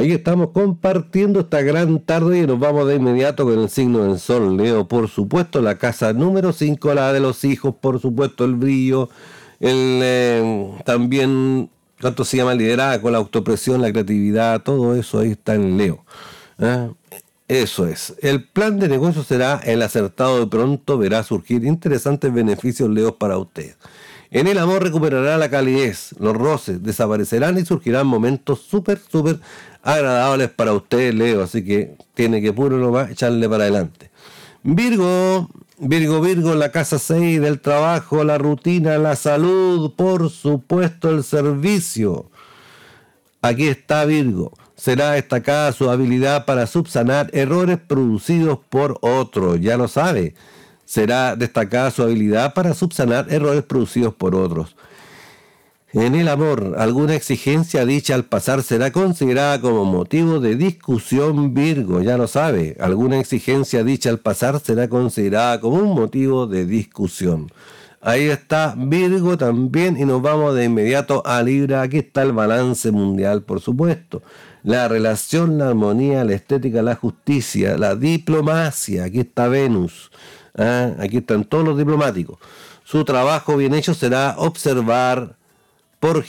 Aquí estamos compartiendo esta gran tarde y nos vamos de inmediato con el signo del sol, Leo, por supuesto, la casa número 5, la de los hijos, por supuesto, el brillo, también, ¿cuánto se llama? El liderazgo, la autopresión, la creatividad, todo eso ahí está en Leo. ¿Ah? Eso es. El plan de negocio será el acertado, de pronto verá surgir interesantes beneficios, Leo, para usted. En el amor recuperará la calidez, los roces desaparecerán y surgirán momentos súper agradables para usted, Leo, así que tiene que puro nomás echarle para adelante. Virgo, la casa 6 del trabajo, la rutina, la salud, por supuesto el servicio. Aquí está Virgo. Será destacada su habilidad para subsanar errores producidos por otros, ya lo sabe. Será destacada su habilidad para subsanar errores producidos por otros. En el amor, alguna exigencia dicha al pasar será considerada como motivo de discusión, Virgo, ya lo sabe. Alguna exigencia dicha al pasar será considerada como un motivo de discusión. Ahí está Virgo también y nos vamos de inmediato a Libra. Aquí está el balance mundial, por supuesto. La relación, la armonía, la estética, la justicia, la diplomacia. Aquí está Venus. Aquí están todos los diplomáticos. Su trabajo bien hecho será observar por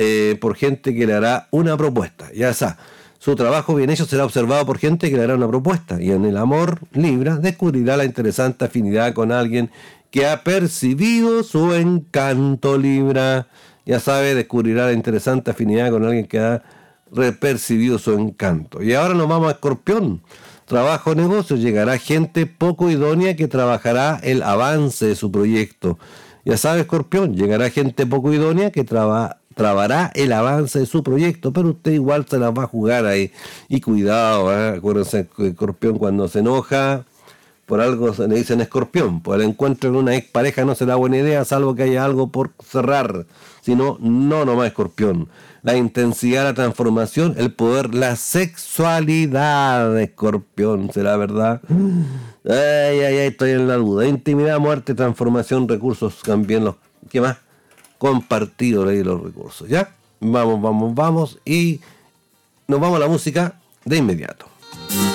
gente que le hará una propuesta. Ya está. Su trabajo bien hecho será observado por gente que le hará una propuesta. Y en el amor, Libra descubrirá la interesante afinidad con alguien que ha percibido su encanto, Libra. Ya sabe, descubrirá la interesante afinidad con alguien que ha percibido su encanto. Y ahora nos vamos a Escorpión. Trabajo, negocio, llegará gente poco idónea que trabajará el avance de su proyecto. Ya sabe, Escorpión, llegará gente poco idónea que trabará el avance de su proyecto, pero usted igual se las va a jugar ahí. Y cuidado, acuérdense, Escorpión cuando se enoja, por algo se le dicen Escorpión. Por el encuentro con una expareja no será buena idea, salvo que haya algo por cerrar. Si no, no nomás Escorpión. La intensidad, la transformación, el poder, la sexualidad de Escorpión, ¿será verdad? Ay, estoy en la duda. Intimidad, muerte, transformación, recursos, también los, ¿qué más? Compartido ahí los recursos, ¿ya? Vamos, y nos vamos a la música de inmediato.